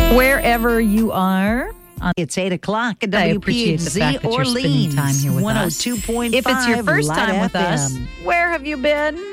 Wherever you are. It's 8 o'clock at I appreciate the fact WPHZ that you're spending Orleans, time here with us. 102.5 If it's your first Light time with us, FM. where have you been?